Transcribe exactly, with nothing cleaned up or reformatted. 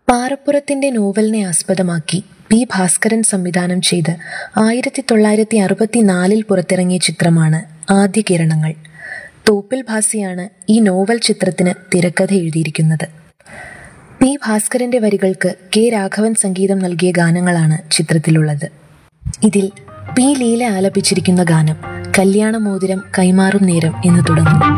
പാറപ്പുറത്തിന്റെ നോവലിനെ ആസ്പദമാക്കി പി ഭാസ്കരൻ സംവിധാനം ചെയ്ത് ആയിരത്തി തൊള്ളായിരത്തി അറുപത്തിനാലിൽ പുറത്തിറങ്ങിയ ചിത്രമാണ് ആദ്യ കിരണങ്ങൾ. തോപ്പിൽ ഭാസിയാണ് ഈ നോവൽ ചിത്രത്തിന് തിരക്കഥ എഴുതിയിരിക്കുന്നത്. പി ഭാസ്കരന്റെ വരികൾക്ക് കെ രാഘവൻ സംഗീതം നൽകിയ ഗാനങ്ങളാണ് ചിത്രത്തിലുള്ളത്. ഇതിൽ പി ലീല ആലപിച്ചിരിക്കുന്ന ഗാനം കല്യാണമോതിരം കൈമാറും നേരം എന്ന് തുടങ്ങും.